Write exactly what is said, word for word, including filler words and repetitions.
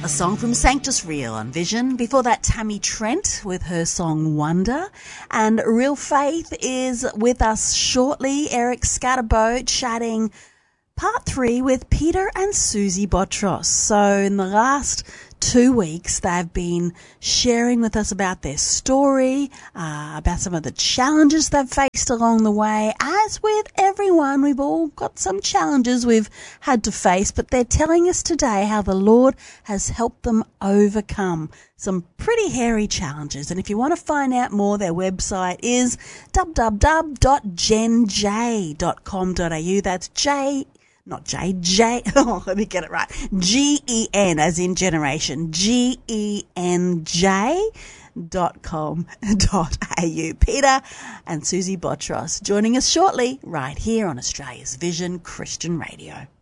A song from Sanctus Real on Vision. Before that, Tammy Trent with her song Wonder. And Real Faith is with us shortly. Eric Scatterbo chatting part three with Peter and Susie Botros. So in the last two weeks, they've been sharing with us about their story, uh, about some of the challenges they've faced along the way. As with everyone, we've all got some challenges we've had to face, but they're telling us today how the Lord has helped them overcome some pretty hairy challenges. And if you want to find out more, their website is w w w dot gen j dot com dot a u. That's J Not J, J, oh, let me get it right. G E N as in generation, G E N J dot com dot a u. Peter and Susie Botros joining us shortly right here on Australia's Vision Christian Radio.